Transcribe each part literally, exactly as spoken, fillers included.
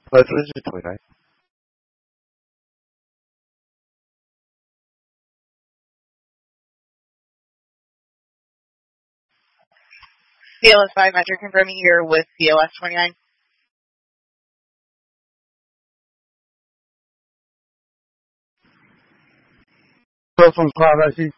But it's legit twenty-nine. C L S five Metro confirming you're with C L S twenty-nine. So from Cloud I C.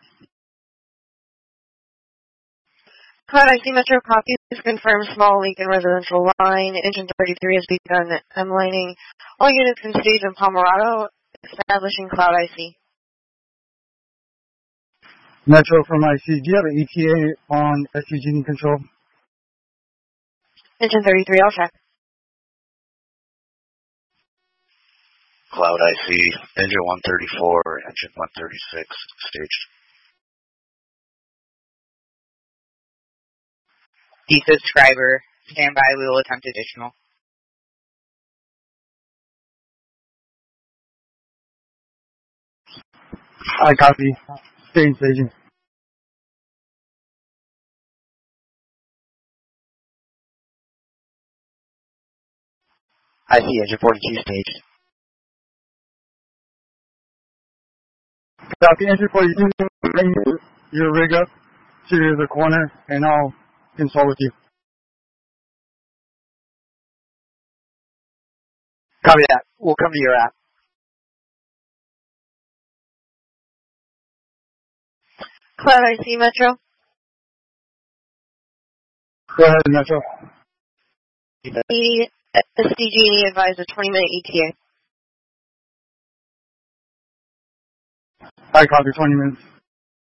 Cloud I C Metro copy is confirmed small leak in residential line. Engine thirty-three has begun M-lining. All units in stage in Pomerado, establishing Cloud I C. Metro from I C. Do you have an E T A on S U G control? Engine thirty-three, I'll check. Cloud I C, engine one thirty-four, engine one thirty-six, staged. Desubscriber, stand by, we will attempt additional. I copy. Staying staging. I see engine forty-two staged. Copy engine forty-two. Bring your rig up to the corner and I'll consult with you. Copy that. We'll come to your app. Cloud I C Metro. Go ahead, Metro. The S D G advised a twenty minute E T A. I copy twenty minutes.